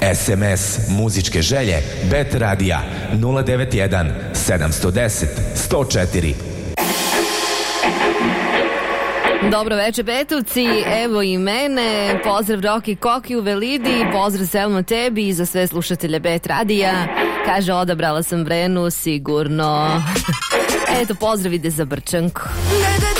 SMS muzičke želje Bet Radija 091 710 104. Dobro večer Betovci, evo i mene, pozdrav Roki Koki u Velidi, pozdrav Selma tebi i za sve slušatelje Bet Radija. Kaže, odabrala sam Vrenu sigurno. Eto, pozdrav ide za Brčanku.